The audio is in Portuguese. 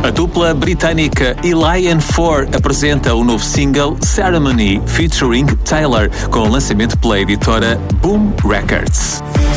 A dupla britânica Elian 4 apresenta o novo single Ceremony featuring Taylor, com lançamento pela editora Boom Records.